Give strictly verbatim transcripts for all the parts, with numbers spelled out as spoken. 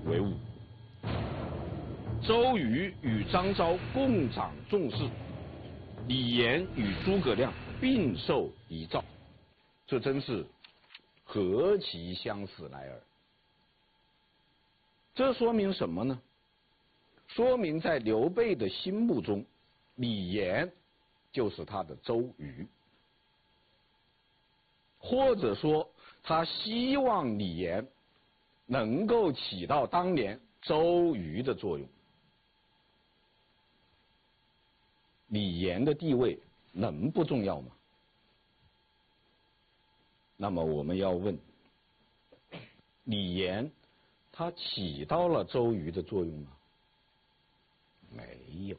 为伍。周瑜与张昭共掌众事，李严与诸葛亮并受遗诏，这真是何其相似来耳！这说明什么呢？说明在刘备的心目中，李严就是他的周瑜，或者说他希望李严能够起到当年周瑜的作用。李严的地位能不重要吗？那么我们要问，李严他起到了周瑜的作用吗？没有。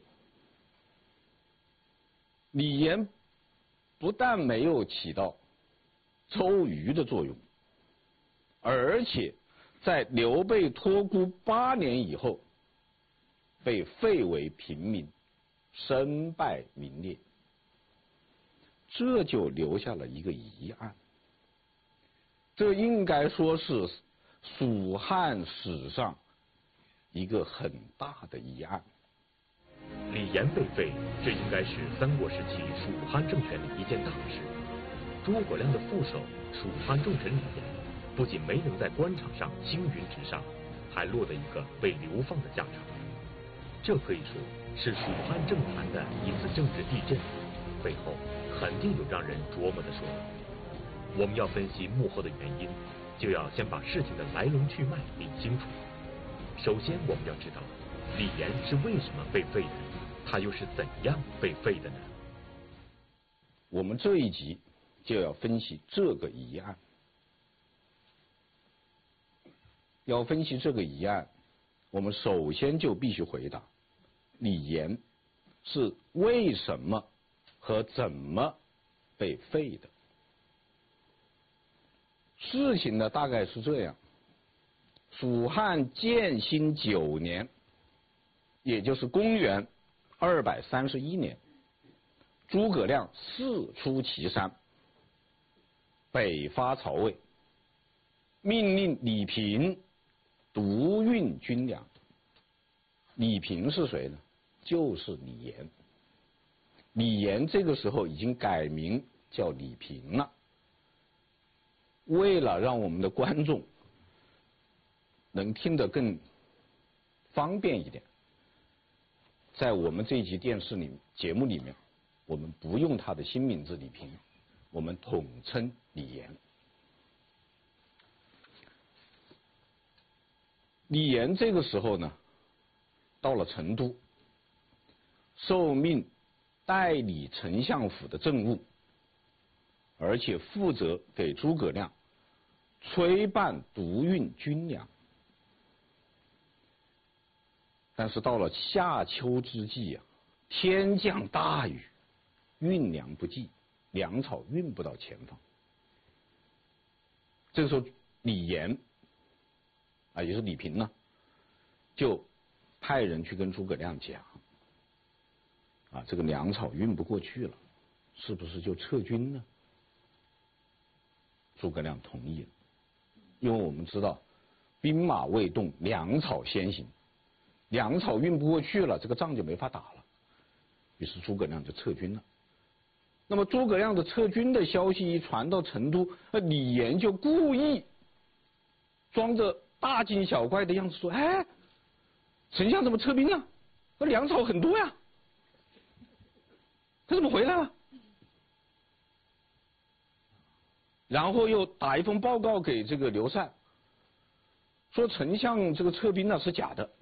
李严不但没有起到周瑜的作用，而且在刘备托孤八年以后，被废为平民，身败名裂，这就留下了一个疑案。这应该说是蜀汉史上一个很大的疑案。 李严被废，这应该是三国时期蜀汉政权的一件大事。诸葛亮的副手蜀汉重臣李严，不仅没能在官场上青云直上，还落得一个被流放的下场。这可以说是蜀汉政坛的一次政治地震，背后肯定有让人琢磨的说法。我们要分析幕后的原因，就要先把事情的来龙去脉理清楚。首先，我们要知道李严是为什么被废的，他又是怎样被废的呢？ 我们这一集就要分析这个疑案。要分析这个疑案，我们首先就必须回答李严是为什么和怎么被废的。事情呢大概是这样：蜀汉建兴九年，也就是公元二百三十一年，诸葛亮四出祁山，北伐曹魏，命令李平独运军粮。李平是谁呢？就是李严。李严这个时候已经改名叫李平了。为了让我们的观众能听得更方便一点，在我们这一集电视里节目里面，我们不用他的新名字李平，我们统称李严。李严这个时候呢，到了成都，受命代理丞相府的政务，而且负责给诸葛亮催办独运军粮。但是到了夏秋之际啊，天降大雨，运粮不济，粮草运不到前方。这个时候，李严啊，也是李平呢，就派人去跟诸葛亮讲啊，这个粮草运不过去了，是不是就撤军呢？诸葛亮同意了，因为我们知道兵马未动，粮草先行，粮草运不过去了，这个仗就没法打了。于是诸葛亮就撤军了。那么诸葛亮的撤军的消息一传到成都，那李严就故意装着大惊小怪的样子说：“哎，丞相怎么撤兵了？那粮草很多呀，他怎么回来了？”然后又打一封报告给这个刘禅，说丞相这个撤兵呢是假的，